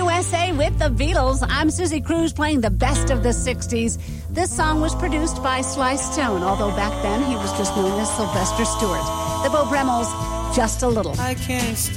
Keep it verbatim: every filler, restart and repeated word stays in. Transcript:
U S A with the Beatles. I'm Susie Cruz playing the best of the sixties. This song was produced by Sly Stone, although back then he was just known as Sylvester Stewart. The Beau Brummels, Just a Little. I can't